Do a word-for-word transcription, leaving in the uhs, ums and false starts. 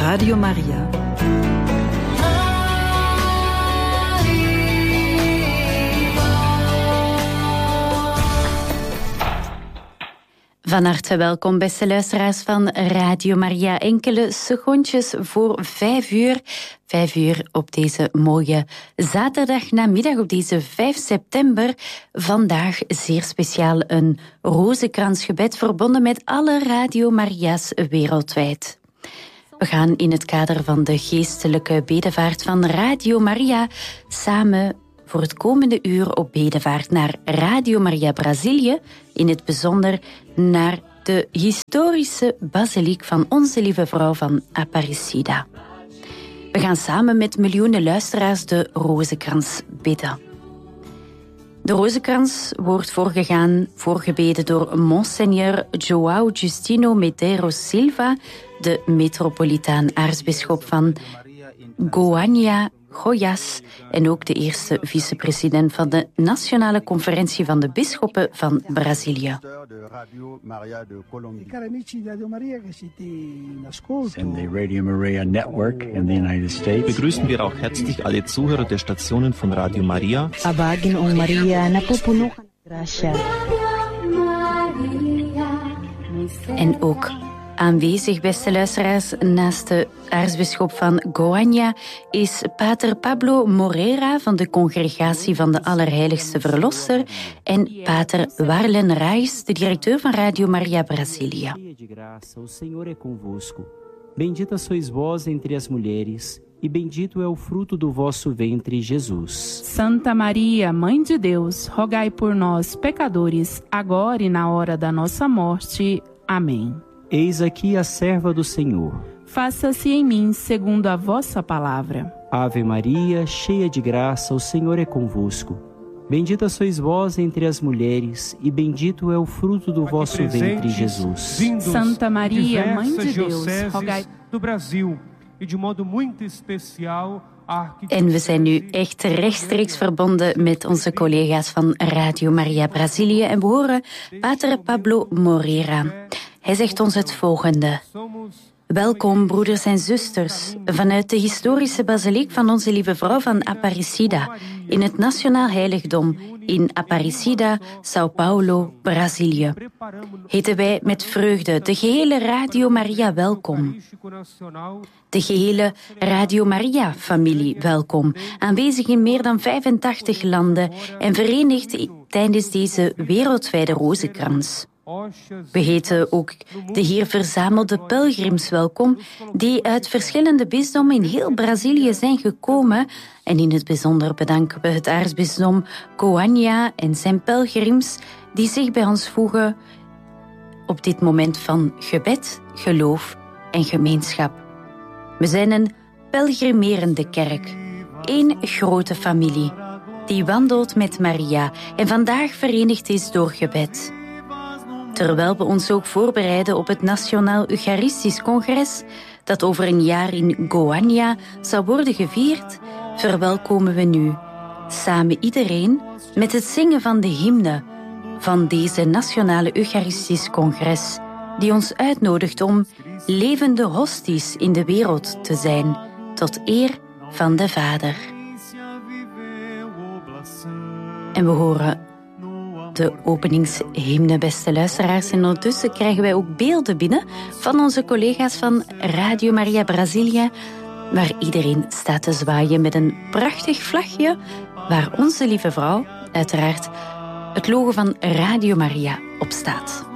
Radio Maria. Van harte welkom, beste luisteraars van Radio Maria. Enkele secondjes voor vijf uur. Vijf uur op deze mooie zaterdagnamiddag, op deze vijf september. Vandaag zeer speciaal een rozenkransgebed verbonden met alle Radio Maria's wereldwijd. We gaan in het kader van de geestelijke bedevaart van Radio Maria samen voor het komende uur op bedevaart naar Radio Maria Brazilië, in het bijzonder naar de historische basiliek van Onze Lieve Vrouw van Aparecida. We gaan samen met miljoenen luisteraars de rozenkrans bidden. De rozenkrans wordt voorgegaan, voorgebeden door Monseigneur João Justino Medeiros Silva, de metropolitaan aartsbisschop van Goiânia, Goiás, en ook de eerste vicepresident van de Nationale Conferentie van de Bisschoppen van Brazilië. And the Radio Maria Network in the United States. Begrüßen wir auch herzlich alle Zuhörer der Stationen von Radio Maria. Abagin on Maria napupuno gracia. En ook aanwezig, beste luisteraars, naast de aartsbisschop van Goiânia is pater Pablo Moreira van de Congregatie van de Allerheiligste Verlosser en pater Warlen Reis, de directeur van Radio Maria Brazilië. O Senhor é convosco. Bendita sois vós entre as mulheres, e bendito é o fruto do vosso ventre, Jesus. Santa Maria, Mãe de Deus, rogai por nós, pecadores, agora e na hora da nossa morte. Amém. Eis aqui a serva do Senhor. Faça-se em mim segundo a vossa palavra. Ave Maria, cheia de graça, o Senhor é convosco. Bendita sois vós entre as mulheres, e bendito é o fruto do vosso ventre, Jesus. Santa Maria, Mãe de Deus, rogai do Brasil e de modo muito especial. En we zijn nu echt rechtstreeks verbonden met onze collega's van Radio Maria Brazilië en we horen pater Pablo Moreira. Hij zegt ons het volgende. Welkom, broeders en zusters, vanuit de historische basiliek van Onze Lieve Vrouw van Aparecida, in het Nationaal Heiligdom in Aparecida, São Paulo, Brazilië. Heten wij met vreugde de gehele Radio Maria welkom. De gehele Radio Maria-familie welkom, aanwezig in meer dan vijfentachtig landen en verenigd tijdens deze wereldwijde rozenkrans. We heten ook de hier verzamelde pelgrims welkom, die uit verschillende bisdommen in heel Brazilië zijn gekomen. En in het bijzonder bedanken we het aartsbisdom Goiânia en zijn pelgrims die zich bij ons voegen op dit moment van gebed, geloof en gemeenschap. We zijn een pelgrimerende kerk, één grote familie, die wandelt met Maria en vandaag verenigd is door gebed. Terwijl we ons ook voorbereiden op het Nationaal Eucharistisch Congres, dat over een jaar in Goiânia zal worden gevierd, verwelkomen we nu samen iedereen met het zingen van de hymne van deze Nationale Eucharistisch Congres, die ons uitnodigt om levende hosties in de wereld te zijn, tot eer van de Vader. En we horen de openingshymne, beste luisteraars. En ondertussen krijgen wij ook beelden binnen van onze collega's van Radio Maria Brazilië, waar iedereen staat te zwaaien met een prachtig vlagje, waar Onze Lieve Vrouw, uiteraard, het logo van Radio Maria op staat.